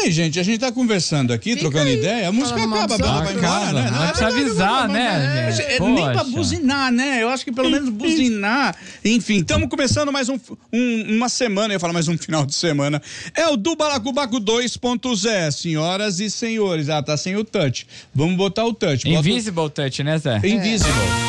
aí, gente, a gente tá conversando aqui, trocando ideia, a música acaba, vai embora, né? Não precisa avisar, né, gente? Nem pra buzinar, né? Eu acho que pelo menos buzinar. Enfim, estamos começando mais uma semana, eu ia falar mais um final de semana. É o do Balacobaco 2.0, senhoras e senhores. Ah, tá sem o touch. Vamos botar o touch. Invisible touch, né, Zé? Invisible.